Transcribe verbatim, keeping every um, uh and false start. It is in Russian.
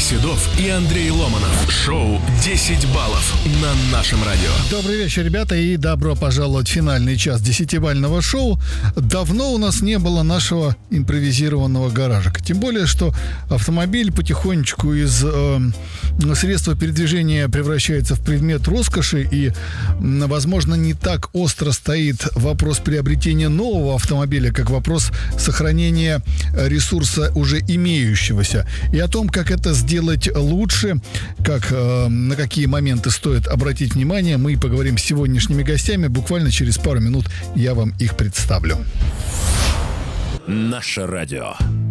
Седов и Андрей Ломанов. Шоу десять баллов на нашем радио. Добрый вечер, ребята, и добро пожаловать в финальный час десятибалльного шоу. Давно у нас не было нашего импровизированного гаражика. Тем более, что автомобиль потихонечку из э, средства передвижения превращается в предмет роскоши, и, возможно, не так остро стоит вопрос приобретения нового автомобиля, как вопрос сохранения ресурса уже имеющегося. И о том, как это сделать лучше, как, э, на какие моменты стоит обратить внимание, мы поговорим с сегодняшними гостями. Буквально через пару минут я вам их представлю. Наше радио.